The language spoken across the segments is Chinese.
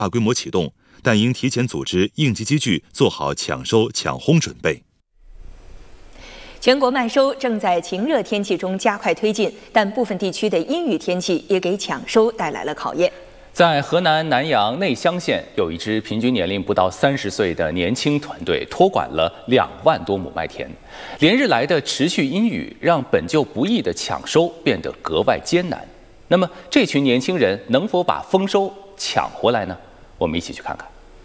大规模启动，但应提前组织应急机具，做好抢收抢轰准备。 全国麦收正在晴热天气中加快推进，但部分地区的阴雨天气也给抢收带来了考验。 在河南南阳内乡县，有一支平均年龄不到30岁的年轻团队托管了2万多亩麦田。连日来的持续阴雨，让本就不易的抢收变得格外艰难。那么，这群年轻人能否把丰收抢回来呢？我们一起去看看。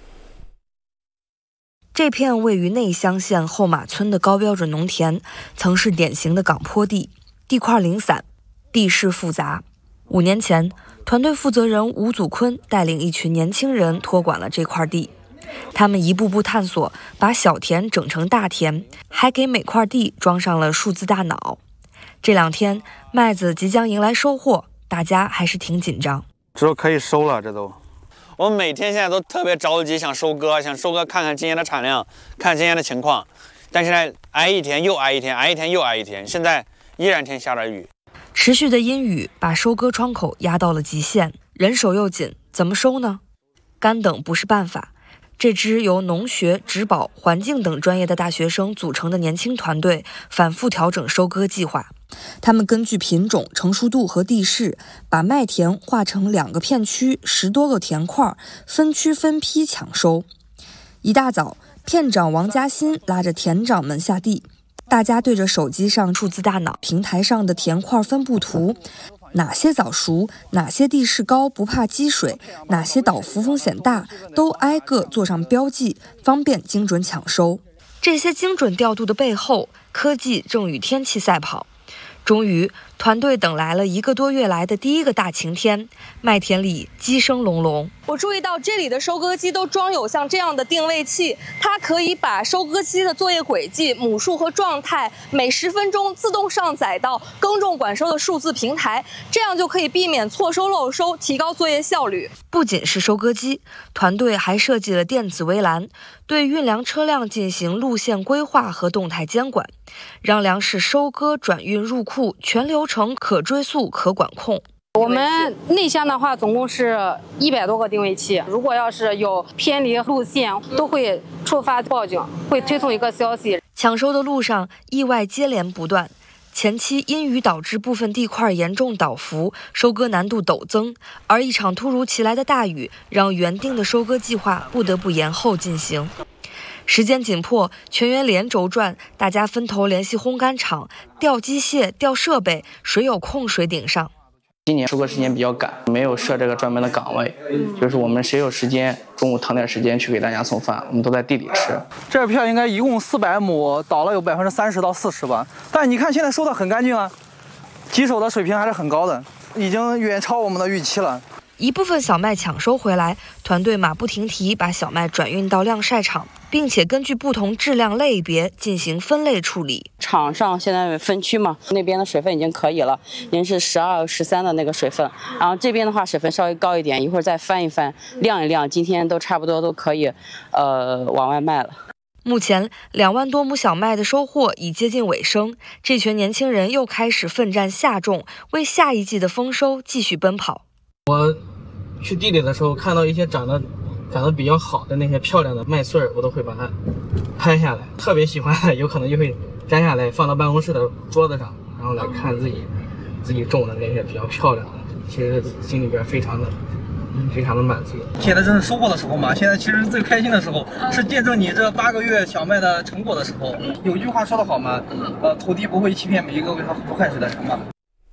这片位于内乡县后马村的高标准农田，曾是典型的岗坡地，地块零散，地势复杂。5年前，团队负责人吴祖坤带领一群年轻人托管了这块地。他们一步步探索，把小田整成大田，还给每块地装上了数字大脑。这2天，麦子即将迎来收获，大家还是挺紧张。 这都可以收了，这都。 我们每天现在都特别着急，想收割，看看今年的产量，看今年的情况。但现在挨一天又挨一天，挨一天又挨一天，现在依然天下着雨。 持续的阴雨把收割窗口压到了极限，人手又紧，怎么收呢？干等不是办法。这支由农学、植保、环境等专业的大学生组成的年轻团队，反复调整收割计划。他们根据品种、成熟度和地势，把麦田划成2个片区，10多个田块，分区分批抢收。一大早，片长王嘉欣拉着田长们下地，大家对着手机上数字大脑平台上的田块分布图，哪些早熟，哪些地势高不怕积水，哪些倒伏风险大，都挨个做上标记，方便精准抢收。这些精准调度的背后，科技正与天气赛跑。终于，团队等来了1个多月来的第一个大晴天，麦田里鸡声隆隆。 我注意到这里的收割机都装有像这样的定位器，它可以把收割机的作业轨迹、亩数和状态每10分钟自动上载到耕种管收的数字平台，这样就可以避免错收漏收，提高作业效率。 不仅是收割机，团队还设计了电子围栏，对运粮车辆进行路线规划和动态监管，让粮食收割、转运入库全流程可追溯、可管控。 我们内乡的话，总共是100多个定位器，如果要是有偏离路线，都会触发报警，会推送一个消息。 抢收的路上，意外接连不断。前期阴雨导致部分地块严重倒伏，收割难度陡增，而一场突如其来的大雨，让原定的收割计划不得不延后进行。时间紧迫，全员连轴转，大家分头联系烘干厂，调机械、调设备，谁有空谁顶上。 今年收割时间比较赶，没有设这个专门的岗位，就是我们谁有时间，中午腾点时间去给大家送饭，我们都在地里吃。 这片应该一共400亩，倒了有30%到40%吧。但你看现在收的很干净啊，棘手的水平还是很高的，已经远超我们的预期了。 一部分小麦抢收回来，团队马不停蹄把小麦转运到晾晒场，并且根据不同质量类别进行分类处理。 场上现在分区嘛，那边的水分已经可以了，已经是12、13的那个水分，然后这边的话水分稍微高一点，一会儿再翻一翻，晾一晾，今天都差不多都可以，往外卖了。 目前2万多亩小麦的收获已接近尾声，这群年轻人又开始奋战下种，为下一季的丰收继续奔跑。 我去地里的时候，看到一些长得比较好的那些漂亮的麦穗儿，我都会把它拍下来，特别喜欢，有可能就会摘下来放到办公室的桌子上，然后来看自己种的那些比较漂亮的，其实心里边非常的满足。现在正是收获的时候嘛，现在其实最开心的时候是见证你这8个月小麦的成果的时候。有句话说得好嘛，土地不会欺骗每一个为它付出汗水的人嘛。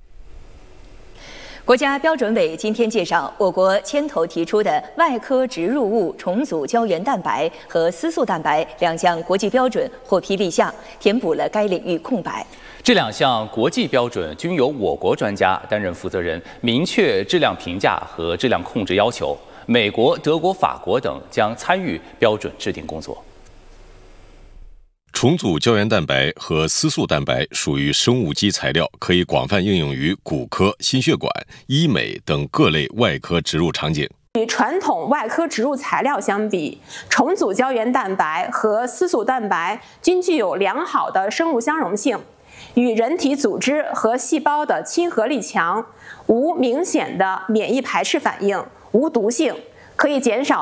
国家标准委今天介绍，我国牵头提出的外科植入物重组胶原蛋白和丝素蛋白2项国际标准获批立项，填补了该领域空白。 这2项国际标准均由我国专家担任负责人，明确质量评价和质量控制要求。美国、德国、法国等将参与标准制定工作。 重组胶原蛋白和丝素蛋白属于生物基材料，可以广泛应用于骨科、心血管、医美等各类外科植入场景。 与传统外科植入材料相比，重组胶原蛋白和丝素蛋白均具有良好的生物相容性，与人体组织和细胞的亲和力强，无明显的免疫排斥反应，无毒性，可以减少